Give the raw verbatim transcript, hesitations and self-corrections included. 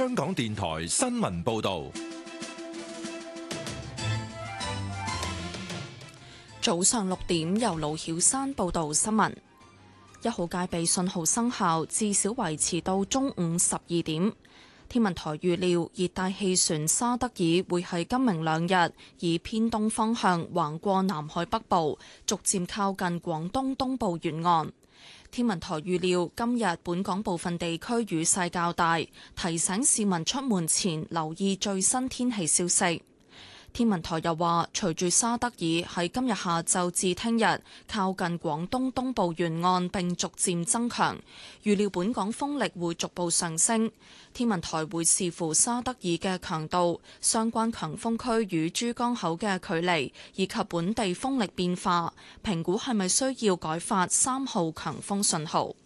香港電台新聞報道。 早上六點，由盧曉山報道新聞。一號戒備信號生效，至少維持到中午十二點。天文台預料熱帶氣旋沙德爾會喺今明兩日以偏東方向橫過南海北部，逐漸靠近廣東東部沿岸。天文台預料今日本港部分地區雨勢較大，提醒市民出門前留意最新天氣消息。天文台又話，隨住沙德爾喺今日下晝至聽日靠近廣東東部沿岸並逐漸增強，預料本港風力會逐步上升。天文台會視乎沙德爾嘅強度、相關強風區與珠江口嘅距離以及本地風力變化，評估係咪需要改發三號強風信號。